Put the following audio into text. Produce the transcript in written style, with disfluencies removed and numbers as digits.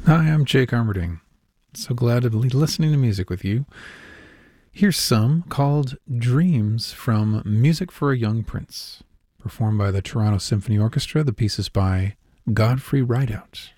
Hi, I'm Jake Armerding. So glad to be listening to music with you. Here's some called Dreams from Music for a Young Prince, performed by the Toronto Symphony Orchestra. The piece is by Godfrey Rideout.